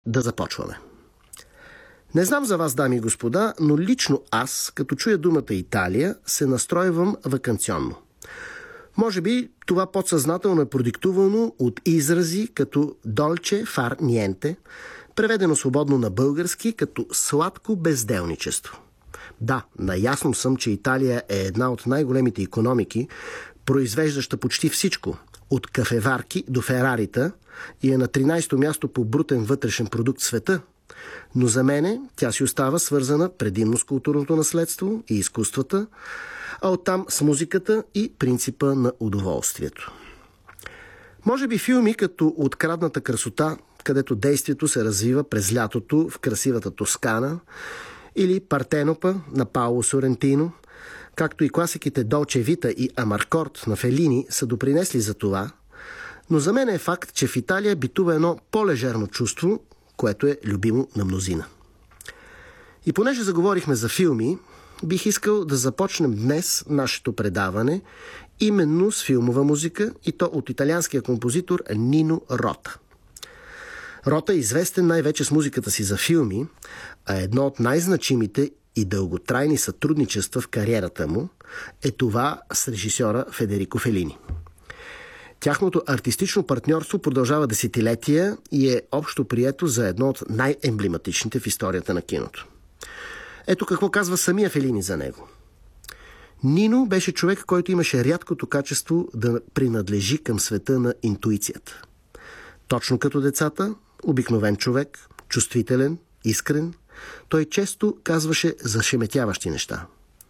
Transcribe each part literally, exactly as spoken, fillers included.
Да започваме. Не знам за вас, дами и господа, но лично аз, като чуя думата Италия, се настройвам ваканционно. Може би това подсъзнателно е продиктувано от изрази като «долче фар ниенте», преведено свободно на български като «сладко безделничество». Да, наясно съм, че Италия е една от най-големите икономики, произвеждаща почти всичко, от кафеварки до ферарита, и е на тринайсето място по брутен вътрешен продукт в света. Но за мене тя си остава свързана предимно с културното наследство и изкуствата, а оттам с музиката и принципа на удоволствието. Може би филми като «Открадната красота», където действието се развива през лятото в красивата Тоскана, или «Партенопа» на Пауло Сорентино, както и класиките «Долче Вита» и «Амаркорд» на Фелини са допринесли за това, но за мен е факт, че в Италия битува едно по-лежерно чувство, което е любимо на мнозина. И понеже заговорихме за филми, бих искал да започнем днес нашето предаване именно с филмова музика, и то от италианския композитор Нино Рота. Рота е известен най-вече с музиката си за филми, а едно от най-значимите и дълготрайни сътрудничества в кариерата му е това с режисьора Федерико Фелини. Тяхното артистично партньорство продължава десетилетия и е общо прието за едно от най-емблематичните в историята на киното. Ето какво казва самия Фелини за него. Нино беше човек, който имаше рядкото качество да принадлежи към света на интуицията. Точно като децата, обикновен човек, чувствителен, искрен, той често казваше зашеметяващи неща.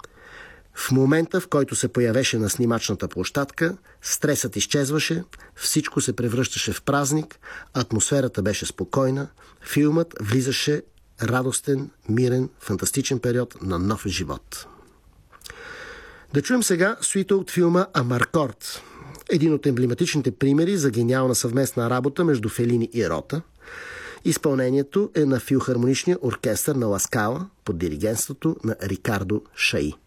В момента, в който се появеше на снимачната площадка, стресът изчезваше, всичко се превръщаше в празник, атмосферата беше спокойна, филмът влизаше радостен, мирен, фантастичен период на нов живот. Да чуем сега суита от филма «Амаркорд», един от емблематичните примери за гениална съвместна работа между Фелини и Рота. Изпълнението е на филхармоничния оркестър на Ла Скала под диригентството на Рикардо Шаи.